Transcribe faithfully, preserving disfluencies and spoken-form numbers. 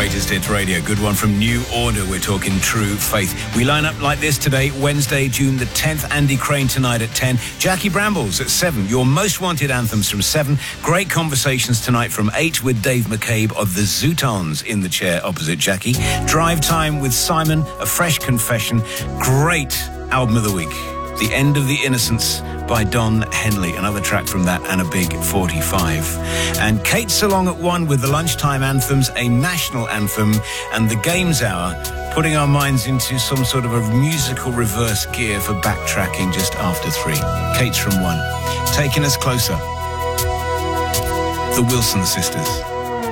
Greatest Hits Radio. Good one from New Order. We're talking True Faith. We line up like this today, Wednesday, June the tenth. Andy Crane tonight at ten. Jackie Brambles at seven. Your most wanted anthems from seven. Great conversations tonight from eight with Dave McCabe of the Zootons in the chair opposite Jackie. Drive Time with Simon, A Fresh Confession. Great album of the week. The End of the Innocence by Don Henley, another track from that, and a big forty-five. And Kate Salong at one with the lunchtime anthems, a national anthem, and the Games Hour, putting our minds into some sort of a musical reverse gear for backtracking just after three. Kate's from one. Taking us closer. The Wilson Sisters.